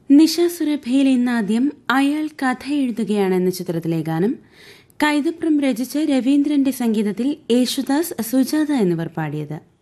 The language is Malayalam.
നിശ സുരഭയിൽ ഇന്നാദ്യം അയാൾ കഥ എഴുതുകയാണെന്ന ചിത്രത്തിലെ ഗാനം കൈതപ്രം രചിച്ച് രവീന്ദ്രന്റെ സംഗീതത്തിൽ യേശുദാസ്, സുജാത എന്നിവർ പാടിയത്.